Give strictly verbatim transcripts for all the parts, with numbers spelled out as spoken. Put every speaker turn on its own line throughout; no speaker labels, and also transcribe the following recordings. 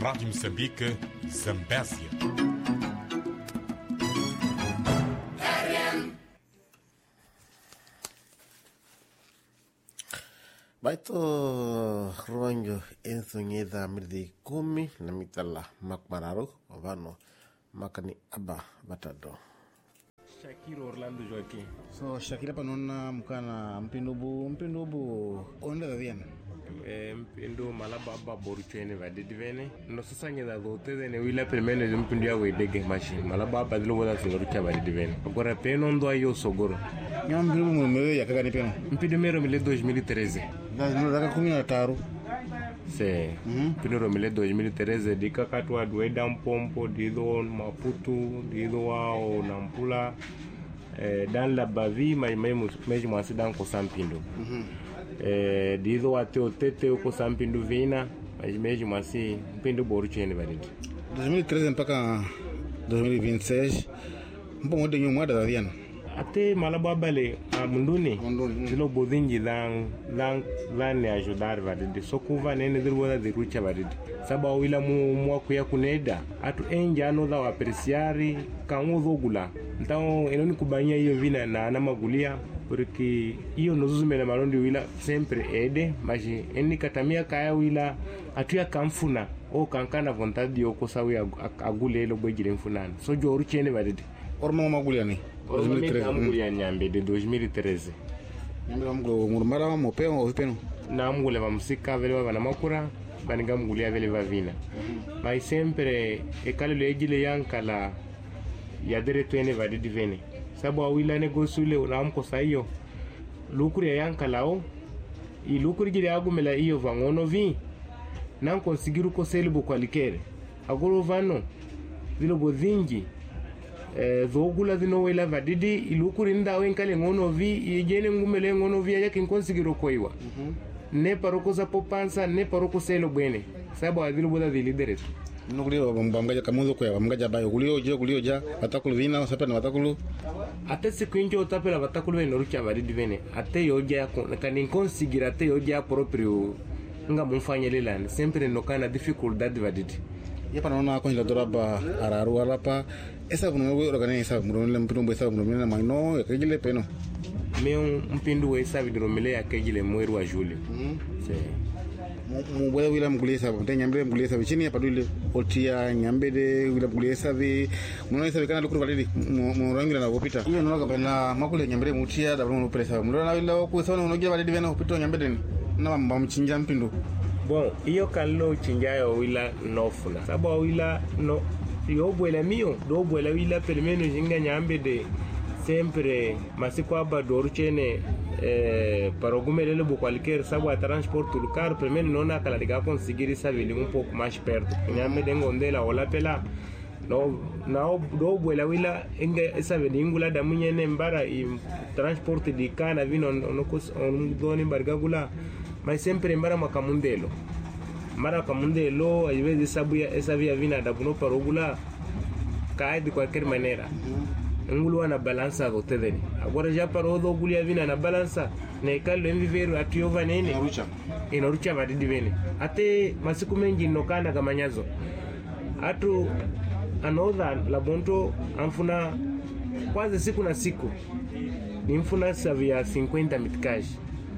Rádio Moçambique, Zambésia.
Baito Ruanjo ensonyeza mirdi kumi na mitala makmararo wano makani aba batado.
Shakira Orlando Joaquim.
So Shakira panona mkana mpindubu mpindubu onda davian.
Eh, mpindu malaba aba boruchene vadidi vene. No sasa ngeza zote zene wila primene mpindu ya wedege machine. Malaba aba dilo wada singorucha vadidi vene. Agora peno ndo ayo sogoro.
Nyama mpindubu mwemele ya kaka ni peno.
Mpindu mero mile dois mil e treze.
Dazino daka kumi na taru.
Se. Mm-hmm. Mpindu mile dois mil e treze dika katwa dueda mpompo dido Maputo dido wao Nampula. Eh, dans la bavi mais même mais moi c'est dans Kosampindu. Mhm. Eh, dizo ateo tete uko Sampindu vina mais mais moi c'est Mpindu boruchene validi.
dois mil e treze mpaka dois mil e vinte e seis mpo mode nyuma da davian.
Até malaba bale a munduni dilo bodingi dan dan dan ne ajudar validi sokuva nene dirboda de rucha validi saba wila mu mwaku ya kuneda atu enja no da apreciari kanudogula então enoni kubanya hiyo vina na na magulia porque hiyo nozuzumela malondi wila sempre ede mas eni katamia kaya wila atuya kamfuna o kankana vontade yo kosawi agule lo bojire mfunana so joru chene validi
ormo magulia ni
dois mil e treze magulia nyambe de dois mil e treze
nyambe mgo murmara mopeo o peno
na mgule va musika vele va na makura baniga mgulia vele va vina mm-hmm. Mas sempre e kale le ejile yankala ya dere twene va didi vene sabu awila negosule na mko saiyo lukuri ya yankala o i lukuri gile agumela iyo vangono vi na konsigiru ko selbu kwalikere agoro vano dilo bodhingi eh zogula dino wela vadidi ilukuri nda wenkale ngono vi ijene ngumele ngono vi yake konsigiru koiwa mhm ne paroko za popansa ne paroko selo bwene sababu adilo boda de lideretu
nukulio bamgaja kamuzo kwa bamgaja bayo kulio je kulio ja batakulu vina sapa na batakulu
ate sikwinjo utapela batakulu vene rucha vadidi vene ate yoja kani konsigira ate yoja proprio nga mumfanye lana sempre nokana difficulty vadidi
ya panona ko hila doraba araru alapa esa kuno organiza murone mpindu esa kuno na maino ya kejile peno
meu mpindu esa vidromele ya kejile mweru wa juli
mm se mu bwe wila mgulesa bute nyambe mgulesa bichini ya padule otia nyambe de wila mgulesa vi muno esa kana lukuru validi mu rangira na kupita iyo noga bana makule nyambe mutia da mu presa muno na wila ku sona unogia validi vena kupita nyambe de na mamba mchinja mpindu.
Bon, iyo kallo chinjayo wila nofuna sabo wila no yo bwela mio do bwela wila permeno jinga nyambe de sempre masiko aba doruchene eh parogumelele bu qualquer sabo a transport do carro permeno nona kala diga conseguir essa vele um pouco mais perto nyambe de ngondela wala pela no na do bwela wila enga essa vele ingula da munyene mbara i transport di kana vino no ko on doni bargagula mas sempre mbara makamundelo mara kamundelo às vezes sabia essa via vina da buno parogula cai de qualquer maneira ngulu na balança do tedeni agora já parou do gulia vina na balança ne kallo em viveiro atiova nene
rucha
ina rucha vadidi vene ate masiku mengi nokana kamanyazo atu another labonto amfuna quase siku na siku ni mfuna savia cinquenta mitikaji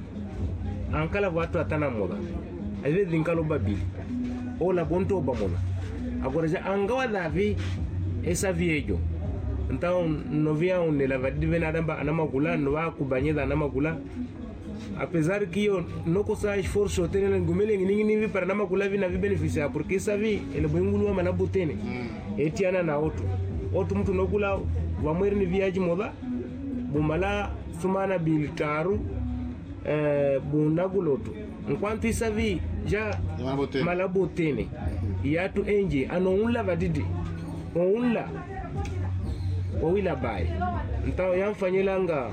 ankala watu atana moda às vezes nkalo babili ou la bonto bamona agora já angawa davi essa viejo então não via onde ela vai dizer nada na magula não vai kubanyeza na magula apesar que eu não consigo esforço ter na ngumele ninguém nem para na magula vi na vi beneficiar porque essa vi ele bungulu mana botene etiana na outro outro mtu nogula vamwere ni viaji moda bumala sumana bilitaru eh bundaguloto enquanto isso vi já malabotene e atu enje anonula vadidi onula owila bai então yamfanyelanga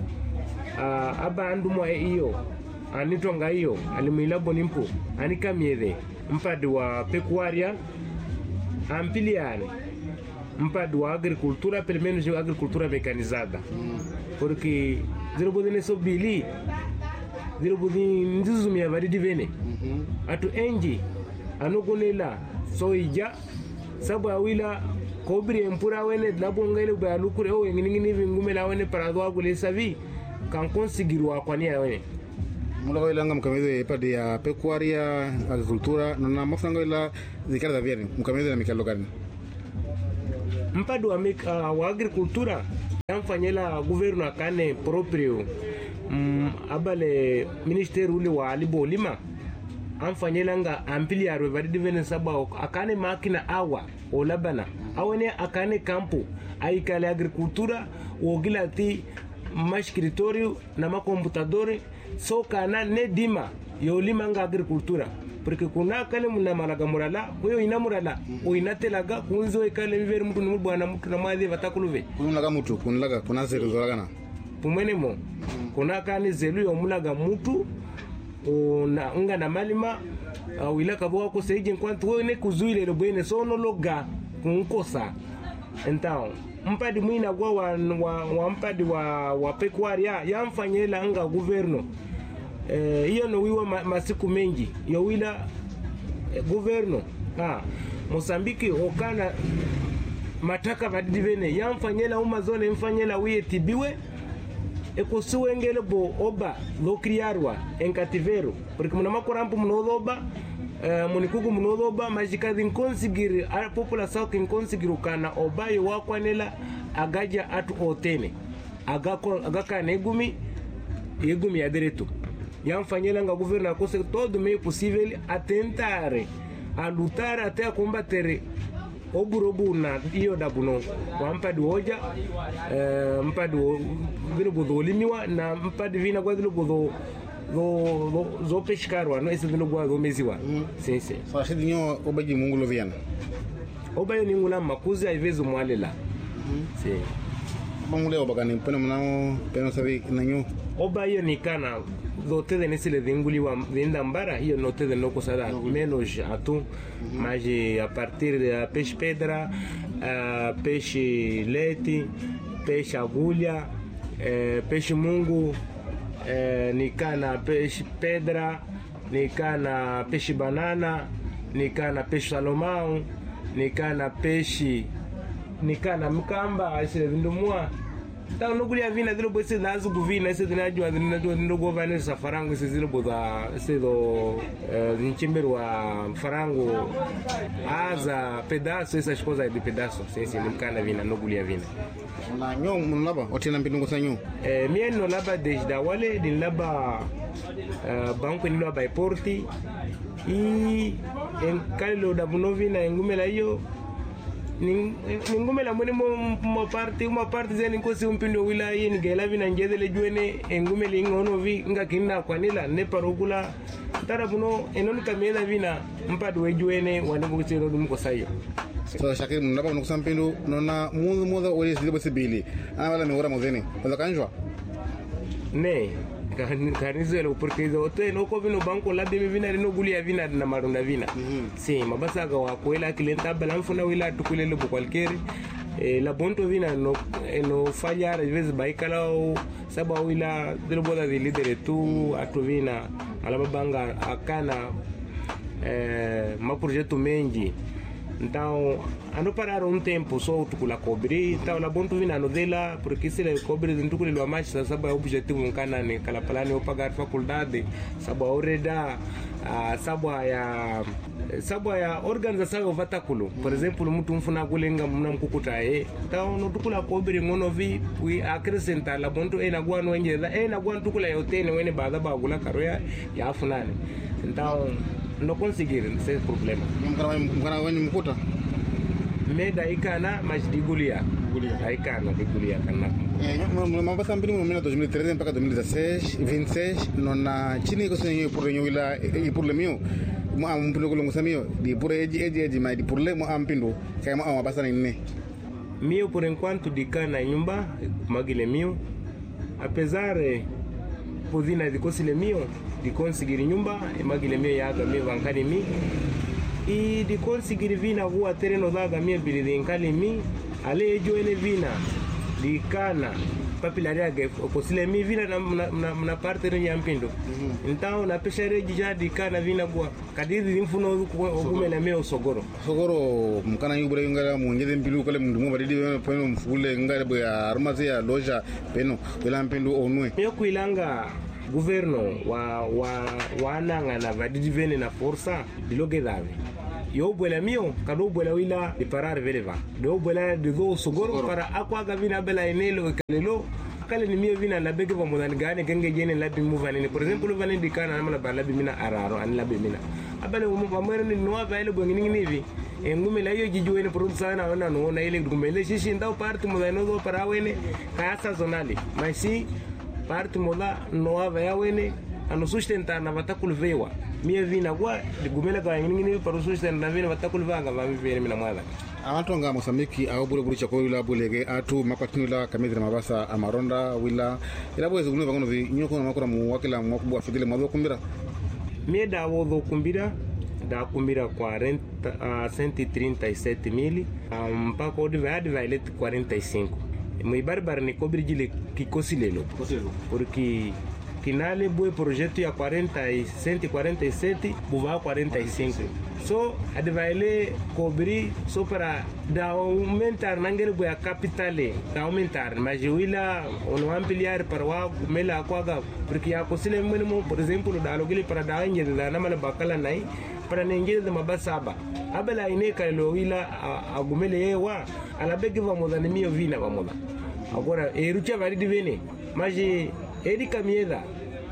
uh, abandu mwa iyo anitonga iyo alimila bonimpo anikamiede mpadi wa pecuaria ampliare mpadi wa agricultura pelo menos agricultura mecanizada porque zero bodene sobili zero bodine ndizumia vadidi vene atu enje anogonela so ija sabu awila kobri empura wene labo ngale ba lukure o ngini vingume la wene para doa kule savi kan konsigiru akwania wene
mula ko ilanga mkamizo ipade ya pecuaria agricultura na mafanga ila zikara viani mkamizo na mikalo gani
mpadu wa, uh, wa agricultura yamfanyela governo akane proprio mm, abale ministeri ule wa alibo lima amfanyela nga ampliaro varidi vene saba akane makina awa o labana awene akane campo aikale agricultura wogila ti mascritório na macomputador so kana ne dima yo lima nga agricultura porque kuna kale muna malaga murala huyo ina murala o inatelaga kunzo ikale vivere mtu ni bwana mtu na mwadhi vatakuluve
kunlaga mtu kunlaga kuna zero zolagana
pumene mo kuna kani zelu yo mulaga mtu na nga na malima uh, wila kabo ko seje kwantu wo ne kuzuile le bwene sono loga kunkosa então mpadi mwina gwa wa, wa, wa mpadi wa wa pecuaria yamfanyela anga governo eh hiyo no wiwa ma, masiku mengi yo wila eh, governo ah Mozambique okana mataka vadivene yamfanyela uma zone mfanyela wiye tibiwe ekusuwengele bo oba lo criarwa en cativeiro porque muna makorampo munodoba uh, munikugu munodoba majikadhi conseguir a população que conseguir kana obayo wakwanela agaja atu otene agako agaka negumi yegumi ya direito yamfanyela nga governo akose todo meio possível a tentar a lutar até a combater oburobu na iyo dabuno wa mpadi hoja uh, mpadi vino bodo limiwa na mpadi vina kwa vino bodo zo zo zo pescarwa no ese vino kwa zo meziwa mm. sim sim
so shidi nyo obaji mungulo viana
obayo ni ngula makuzi aivezo mwalela
mm.
sim
bangule obagani pena mnao pena sabi nanyo
obayo ni kana zo tede nesile vinguli wa vinda mbara hiyo no tede no kosada menos atu mm-hmm. mas a partir da peixe pedra uh, peixe leite peixe agulha uh, peixe mungu uh, nikana peixe pedra nikana peixe banana nikana peixe salomão nikana peixe nikana mkamba ese vindumua tao nugulia vina dilo bose nazo guvina ese dinajua dinajua ndogo vana sa farango ese zilo boda ese do nchimberu wa farango aza pedaço essas coisas de pedaço sensi nimkana vina nugulia vina
na nyo mnlaba otina mpindungo sanyo
eh mien no laba desde wale din laba uh, banco ni laba porti i en kallo da bunovina ngumela hiyo ningume la mwene mo parte uma parte zeni nkosi umpindo wilaya ni gela vina ngezele juene engume lingono vi nga kinna kwanila ne parokula tarabuno enon kamela vina mpadu wejuene wanengo tsero dum ko sayo
so shakiri mnaba no sampendo nona muzo muzo ole zile bosibili ana wala me ora modene wala kanjwa
ne kanizelo porque do te no ko vino banco la de vina no gulia vina na marunda vina mm-hmm. si mabasa ga wa kwela clienta balanfuna wila tukulele bu kwalkeri e la bonto vina no no fallar às vezes baikala saba wila de boda de líder tu atovina ala babanga akana eh ma projeto mengi então ano parar um tempo só tukula cobrir então la bonto vina no dela porque se le cobrir dentro do lo mais sabe o objetivo um canane kala plano pagar faculdade sabe oreda sabe ya sabe ya organização vatakulo por exemplo mtu mfuna kulenga mnamkukuta eh então no tukula cobrir ngono vi wi acrescentar la bonto ena gwano ngeza ena gwano tukula yote ne wene baada bagula karoya ya funani então no conseguir esse problema
mkana mkana wani mkuta
meda ikana majidigulia gulia ikana digulia kana
eh mambo sambini mu dois mil e treze mpaka dois mil e dezesseis vinte e seis nona chini ko senyo pour renyo ila e pour le mio mo am mpindo ko longo samio di pour eji eji eji mai di pour le mo am pindo kay mo am basana ne
mio por enquanto di kana nyumba magile mio apesar podina di cosile mio di conseguir nyumba e magile mio yaga mio vankani mi e di conseguir vina rua terreno daga mia bili de encali mi ale joene vina di kana papilaria que cosile mi vina na na na parte de nyampindo então na peixaria já de cana vina boa kadiri infuno ogumela meu sogoro
sogoro mkana yubure ngala mungeze mpilu kale mundu mubadidi peno mfule ngale boya armaze ya loja peno wela mpendo onwe
yo kuilanga governo wa wa wananga na vadidi vene na força diloge dave yo bwela mio kado bwela wila de parar veleva do bwela de go sogoro para akwa gavina bela enelo kanelo kale ni mio vina la bege bomo dan gane genge jene labi muvane por exemple vane dikana na mala labi mina araro an labi mina abale mo mamere ni no avele bo ngini nivi engume la yo jijuene produsa na ona no na ile gumele shishi ndao parti mo no do para wene kasa zonali mas si parti mo la no avele wene ano sustentar na vatakul vewa mia vina kwa gumele kwa ngini nivi para sustentar na vina vatakul vanga va vivere mina mwala
abantu nga Mosambiki au bure bure chako ila bulege atu makwatinu kamedra mabasa amaronda wila ila bweze gulu vangono vi nyoko na makora mu wakila mwakubu afidile mwadho kumbira
mie da wodho kumbira da kumbira quarenta a cento e trinta e sete mil mpaka odi vai vai let quarenta e cinco mui barbar ni cobri dile que cosilelo porque kinale bue projeto ya quarenta e cento e quarenta e sete buva quarenta e cinco so advaile cobrir só para da aumentar nangere boa capitale da aumentar mas wila ono ampliar para wa mela kwaga porque a cosile mínimo por exemplo da logile para da nje da na mala bakala nai para nje da mabasaba abela ine ka lo wila agumele yewa ala bege va modani mio vina va moda agora e rucha validi vene mas edi kamieda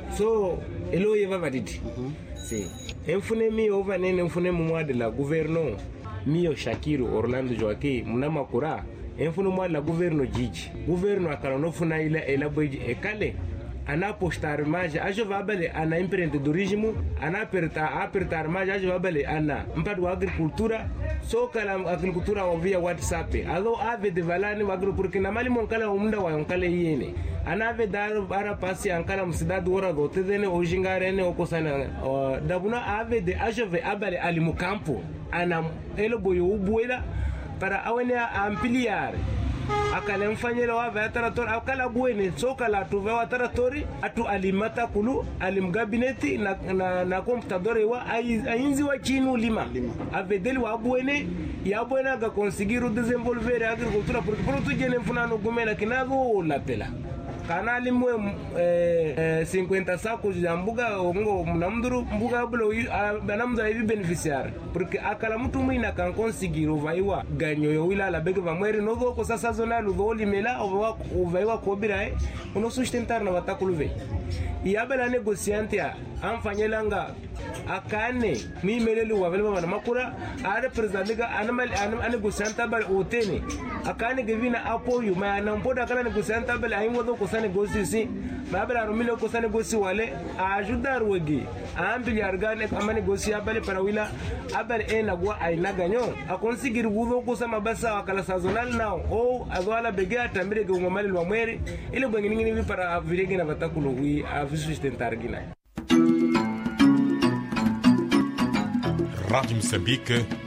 so elo yeva validi si enfune mi ova nene enfune mwa de la gouverno mio Shakiru Orlando Joaquim mnama kura enfune mwa la gouverno Gigi gouverno akala no funa ile ela boji ekale ana postar mais ajo vabale ana empreendedorismo ana aperta apertar mais ajo vabale ana mpado agricultura so kala agricultura via WhatsApp alo ave de valane agro porque na mali monkala umunda wa onkala yene ana ave dar ara pasi ankala msidadu ora do tedene ojingarene okosana dabuna ave de ajo ve abale alimu campo ana elo boyo ubuela para awene ampliar akala mfanyela wa vataratori akala buene soka la tuva wa taratori atu alimata kulu alim gabineti na na, na computador wa ainzi wa chinu lima avedeli wa buene ya buena ga conseguir desenvolver agricultura porque produto jene mfunano gumela kinazo la pela kanali mwe eh, eh, cinquenta sacos ya mbuga ngo mnamduru mbuga bulo banamza hivi beneficiar porque akala mtu mwina kan conseguir ovaiwa ganyo yo wila la bege va mwere no go sasa zona lu go limela ovaiwa kobira eh uno sustentar na watakuluve iyabela negociante amfanyelanga akane mi melelu wa velma na makura are presidentiga animal an negociante bal otene akane gevina apoio ma na mpoda kana negociante bal aingo do kosane gosi si babela romile kosane gosi wale ajudar wegi ambi yargane kama negoci abale para wila abale ena gwa aina ganyo akonsigir wudo kosama basa wakala sazonal now o azwala bege atambire ge ngomali lwa mwere ile bwengi ngini para virege na batakulu wi avisu sustentar gina
Rádio Moçambique,